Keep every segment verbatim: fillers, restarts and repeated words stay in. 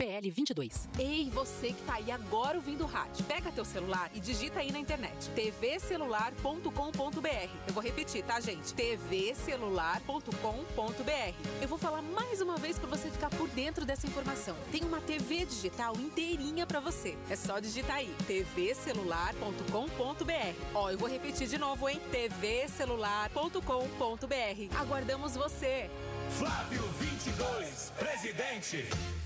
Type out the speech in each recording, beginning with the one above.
P L vinte e dois. Ei, você que tá aí agora ouvindo o rádio, pega teu celular e digita aí na internet t v celular ponto com ponto b r. Eu vou repetir, tá, gente? t v celular ponto com ponto b r. Eu vou falar mais uma vez para você ficar por dentro dessa informação. Tem uma T V digital inteirinha para você. É só digitar aí t v celular ponto com ponto b r. Ó, eu vou repetir de novo, hein? t v celular ponto com ponto b r. Aguardamos você. Flávio vinte e dois, presidente.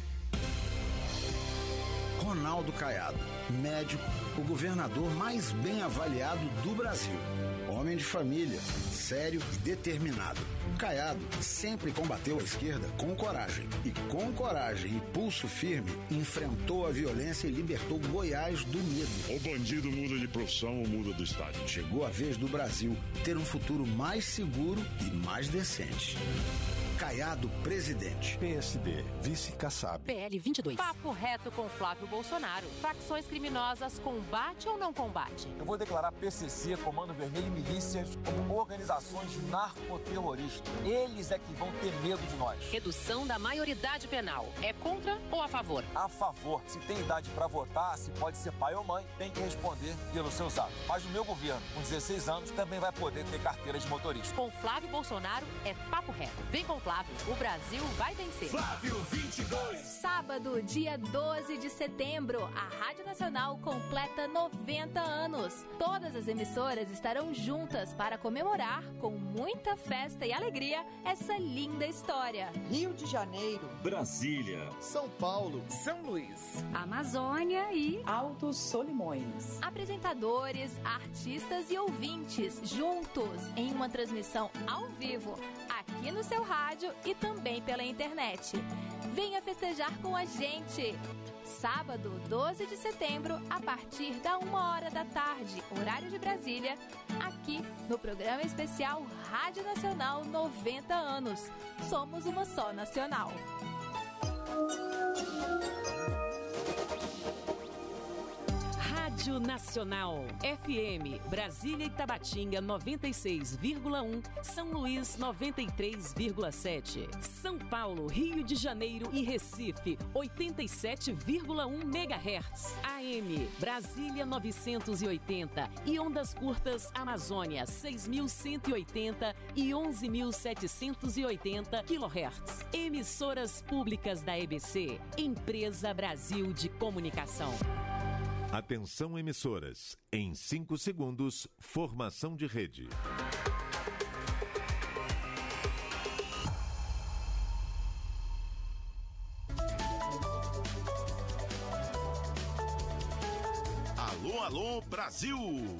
Ronaldo Caiado, médico, o governador mais bem avaliado do Brasil. Homem de família, sério e determinado. Caiado sempre combateu a esquerda com coragem. E com coragem e pulso firme, enfrentou a violência e libertou Goiás do medo. O bandido muda de profissão ou muda do estado. Chegou a vez do Brasil ter um futuro mais seguro e mais decente. Caiado, presidente. P S D, vice Kassab. P L vinte e dois. Papo reto com Flávio Bolsonaro. Facções criminosas, combate ou não combate? Eu vou declarar P C C, Comando Vermelho e milícias como organizações narcoterroristas. Eles é que vão ter medo de nós. Redução da maioridade penal. É contra ou a favor? A favor. Se tem idade para votar, se pode ser pai ou mãe, tem que responder pelos seus atos. Mas no meu governo, com dezesseis anos, também vai poder ter carteira de motorista. Com Flávio Bolsonaro, é papo reto. Vem com Flávio, o Brasil vai vencer. Flávio vinte e dois. Sábado, dia doze de setembro, a Rádio Nacional completa noventa anos. Todas as emissoras estarão juntas para comemorar, com muita festa e alegria, essa linda história. Rio de Janeiro, Brasília, São Paulo, São Luís, Amazônia e Altos Solimões. Apresentadores, artistas e ouvintes juntos em uma transmissão ao vivo, aqui no seu rádio e também pela internet. Venha festejar com a gente! Sábado, doze de setembro, a partir da uma hora da tarde, horário de Brasília, aqui no programa especial Rádio Nacional noventa anos. Somos uma só nacional. Rádio Nacional, F M, Brasília e Tabatinga noventa e seis vírgula um, São Luís noventa e três vírgula sete, São Paulo, Rio de Janeiro e Recife oitenta e sete vírgula um megahertz, A M, Brasília novecentos e oitenta e ondas curtas Amazônia seis mil cento e oitenta e onze mil setecentos e oitenta quilohertz. Emissoras públicas da E B C, Empresa Brasil de Comunicação. Atenção emissoras, em cinco segundos, formação de rede. Alô, alô, Brasil!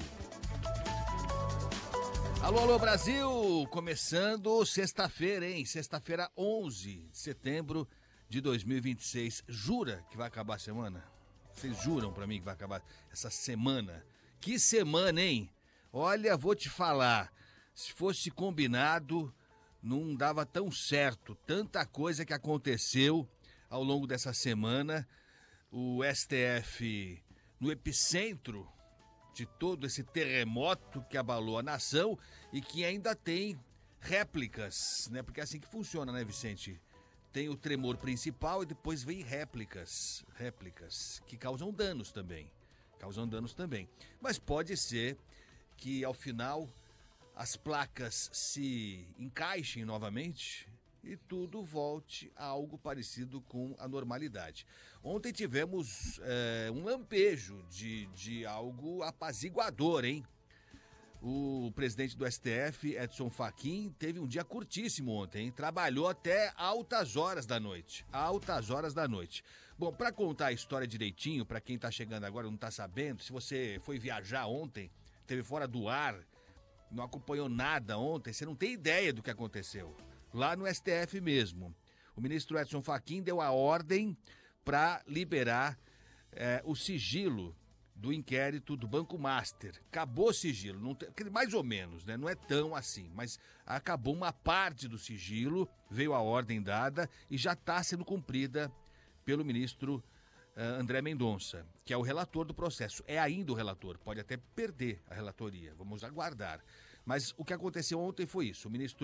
Alô, alô, Brasil! Começando sexta-feira, hein? Sexta-feira, onze de setembro de dois mil e vinte e seis. Jura que vai acabar a semana? Vocês juram pra mim que vai acabar essa semana? Que semana, hein? Olha, vou te falar. Se fosse combinado, não dava tão certo. Tanta coisa que aconteceu ao longo dessa semana. O S T F no epicentro de todo esse terremoto que abalou a nação e que ainda tem réplicas, né? Porque é assim que funciona, né, Vicente? Tem o tremor principal e depois vem réplicas, réplicas que causam danos também, causam danos também. Mas pode ser que ao final as placas se encaixem novamente e tudo volte a algo parecido com a normalidade. Ontem tivemos é, um lampejo de, de algo apaziguador, hein? O presidente do S T F, Edson Fachin, teve um dia curtíssimo ontem, hein? Trabalhou até altas horas da noite, altas horas da noite. Bom, para contar a história direitinho, para quem tá chegando agora e não tá sabendo, se você foi viajar ontem, esteve fora do ar, não acompanhou nada ontem, você não tem ideia do que aconteceu. Lá no S T F mesmo, o ministro Edson Fachin deu a ordem para liberar é, o sigilo do inquérito do Banco Master. Acabou o sigilo, não tem, mais ou menos, né? Não é tão assim, mas acabou uma parte do sigilo, veio a ordem dada e já está sendo cumprida pelo ministro uh, André Mendonça, que é o relator do processo. É ainda o relator, pode até perder a relatoria, vamos aguardar. Mas o que aconteceu ontem foi isso, o ministro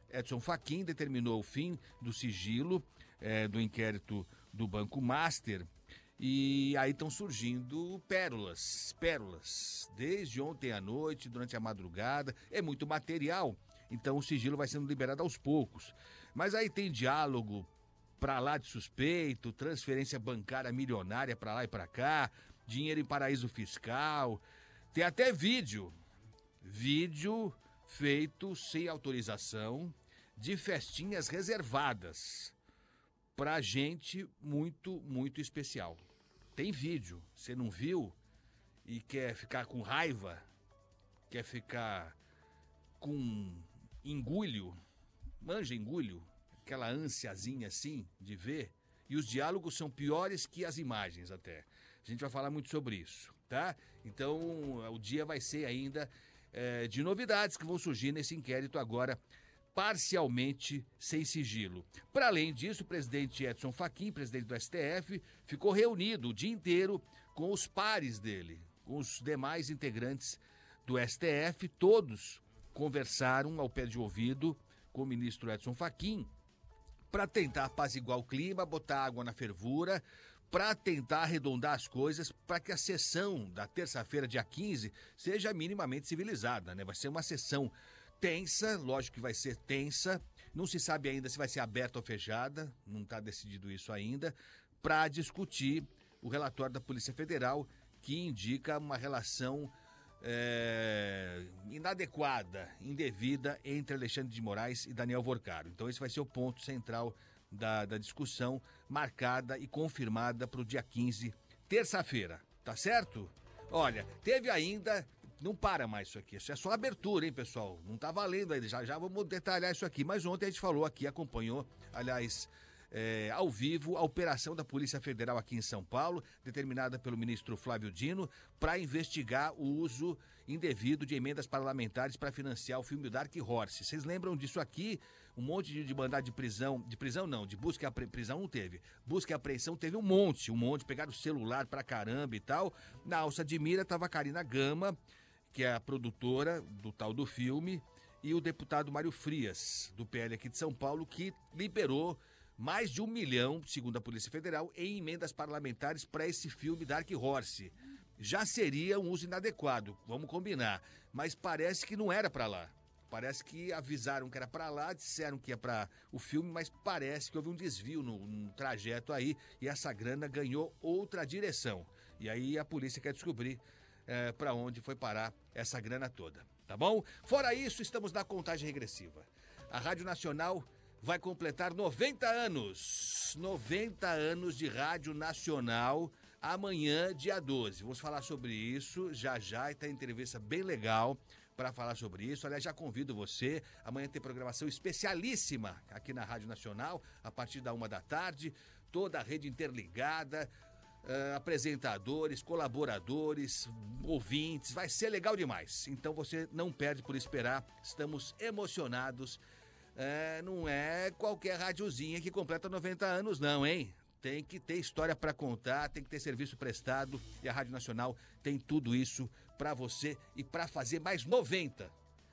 Edson Fachin determinou o fim do sigilo é, do inquérito do Banco Master. E aí estão surgindo pérolas, pérolas, desde ontem à noite, durante a madrugada, é muito material, então o sigilo vai sendo liberado aos poucos. Mas aí tem diálogo para lá de suspeito, transferência bancária milionária para lá e para cá, dinheiro em paraíso fiscal, tem até vídeo, vídeo feito sem autorização de festinhas reservadas para gente muito, muito especial. Tem vídeo, você não viu e quer ficar com raiva, quer ficar com engulho, manja engulho, aquela ânsiazinha assim de ver, e os diálogos são piores que as imagens até. A gente vai falar muito sobre isso, tá? Então o dia vai ser ainda é, de novidades que vão surgir nesse inquérito agora, parcialmente sem sigilo. Para além disso, o presidente Edson Fachin, presidente do S T F, ficou reunido o dia inteiro com os pares dele, com os demais integrantes do S T F. Todos conversaram ao pé de ouvido com o ministro Edson Fachin para tentar apaziguar o clima, botar água na fervura, para tentar arredondar as coisas, para que a sessão da terça-feira, dia quinze, seja minimamente civilizada, né? Vai ser uma sessão tensa, lógico que vai ser tensa, não se sabe ainda se vai ser aberta ou fechada, não está decidido isso ainda, para discutir o relatório da Polícia Federal, que indica uma relação é, inadequada, indevida entre Alexandre de Moraes e Daniel Vorcaro. Então esse vai ser o ponto central da, da discussão, marcada e confirmada para o dia quinze, terça-feira, tá certo? Olha, teve ainda... Não para mais isso aqui, isso é só abertura, hein, pessoal? Não tá valendo ainda, já, já vamos detalhar isso aqui. Mas ontem a gente falou aqui, acompanhou, aliás, é, ao vivo, a operação da Polícia Federal aqui em São Paulo, determinada pelo ministro Flávio Dino, para investigar o uso indevido de emendas parlamentares para financiar o filme Dark Horse. Vocês lembram disso aqui? Um monte de, de mandado de prisão, de prisão não, de busca e apre... prisão não teve. Busca e apreensão teve um monte, um monte, pegaram o celular pra caramba e tal. Na alça de mira tava a Karina Gama, que é a produtora do tal do filme, e o deputado Mário Frias, do P L aqui de São Paulo, que liberou mais de um milhão, segundo a Polícia Federal, em emendas parlamentares para esse filme Dark Horse. Já seria um uso inadequado, vamos combinar, mas parece que não era para lá. Parece que avisaram que era para lá, disseram que ia para o filme, mas parece que houve um desvio no, no trajeto aí, e essa grana ganhou outra direção. E aí a polícia quer descobrir É, para onde foi parar essa grana toda, tá bom? Fora isso, estamos na contagem regressiva. A Rádio Nacional vai completar noventa anos. noventa anos de Rádio Nacional, amanhã, dia doze. Vamos falar sobre isso já já, e tem entrevista bem legal para falar sobre isso. Aliás, já convido você, amanhã tem programação especialíssima aqui na Rádio Nacional, a partir da uma da tarde, toda a rede interligada, Uh, apresentadores, colaboradores, ouvintes, vai ser legal demais. Então você não perde por esperar, estamos emocionados. Uh, não é qualquer radiozinha que completa noventa anos não, hein? Tem que ter história para contar, tem que ter serviço prestado, e a Rádio Nacional tem tudo isso para você e para fazer mais noventa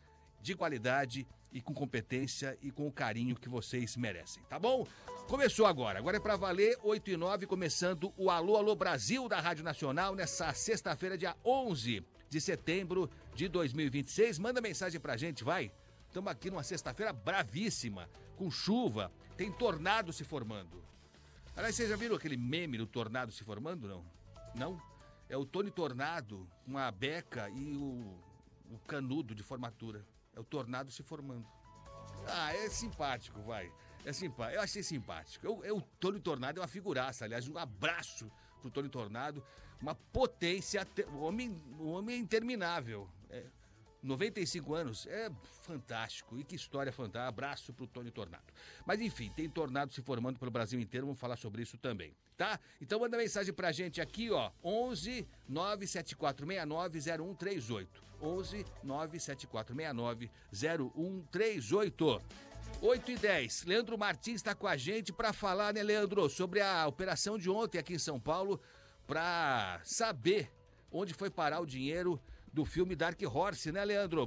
de qualidade e com competência e com o carinho que vocês merecem, tá bom? Começou agora, agora é pra valer, oito e nove, começando o Alô, Alô Brasil da Rádio Nacional, nessa sexta-feira, dia onze de setembro de dois mil e vinte e seis. Manda mensagem pra gente, vai. Estamos aqui numa sexta-feira bravíssima, com chuva, tem tornado se formando. Aliás, vocês já viram aquele meme do tornado se formando, não? Não? É o Tony Tornado, com a beca e o, o canudo de formatura. É o tornado se formando. Ah, é simpático, vai. É simpático. Eu achei simpático. Eu, eu, o Tony Tornado é uma figuraça, aliás, um abraço pro Tony Tornado. Uma potência, o homem, o homem é interminável. É, noventa e cinco anos, é fantástico. E que história fantástica. Abraço pro Tony Tornado. Mas enfim, tem tornado se formando pelo Brasil inteiro, vamos falar sobre isso também, tá? Então manda mensagem pra gente aqui, ó, onze nove sete quatro seis nove zero um três oito. onze nove sete quatro seis nove zero um três oito. oito e dez. Leandro Martins está com a gente para falar, né, Leandro, sobre a operação de ontem aqui em São Paulo, para saber onde foi parar o dinheiro do filme Dark Horse, né, Leandro?